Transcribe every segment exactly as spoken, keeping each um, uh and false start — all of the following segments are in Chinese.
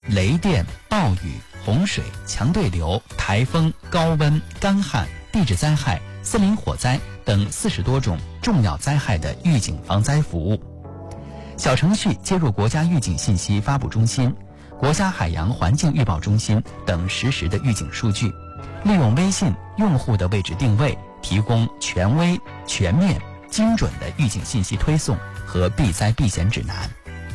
雷电、暴雨、洪水、强对流、台风、高温、干旱、地质灾害、森林火灾等四十多种重要灾害的预警防灾服务。小程序接入国家预警信息发布中心、国家海洋环境预报中心等实时的预警数据，利用微信用户的位置定位，提供权威、全面、精准的预警信息推送和避灾避险指南。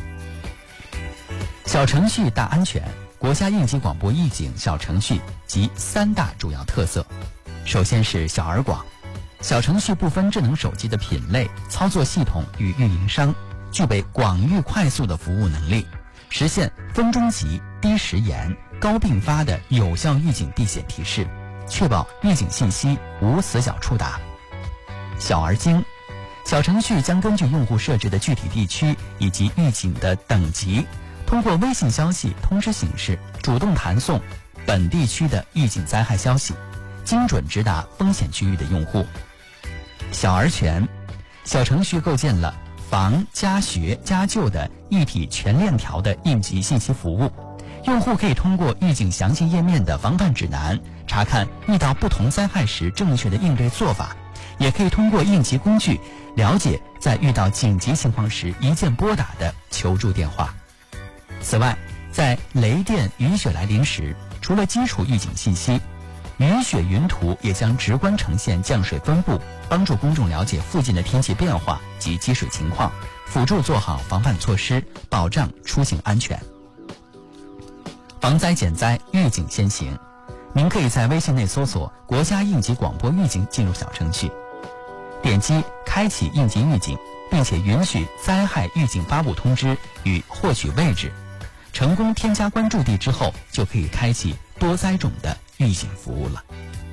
小程序大安全，国家应急广播预警小程序及三大主要特色。首先是小而广，小程序不分智能手机的品类、操作系统与运营商，具备广域快速的服务能力，实现分钟级、低时延、高并发的有效预警避险提示，确保预警信息无死角触达。小而精，小程序将根据用户设置的具体地区以及预警的等级，通过微信消息通知形式，主动弹送本地区的预警灾害消息，精准直达风险区域的用户。小而全，小程序构建了防、加、学、加、救的一体全链条的应急信息服务，用户可以通过预警详细页面的防范指南，查看遇到不同灾害时正确的应对做法，也可以通过应急工具了解在遇到紧急情况时一键拨打的求助电话。此外，在雷电、雨雪来临时，除了基础预警信息，雨雪云图也将直观呈现降水分布，帮助公众了解附近的天气变化及积水情况，辅助做好防范措施，保障出行安全。防灾减灾，预警先行。您可以在微信内搜索国家应急广播预警，进入小程序，点击开启应急预警，并且允许灾害预警发布通知与获取位置。成功添加关注地之后，就可以开启多灾种的预警服务了。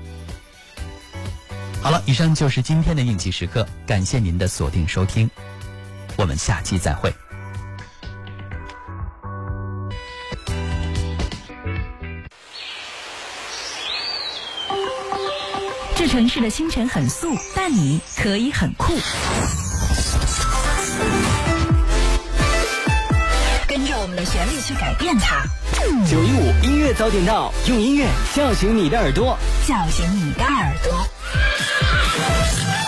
好了，以上就是今天的应急时刻，感谢您的锁定收听，我们下期再会。 这城市的清晨很素，但你可以很酷。跟着我们的旋律去改变它。 九一五音乐早点到，用音乐叫醒你的耳朵， 叫醒你的耳朵。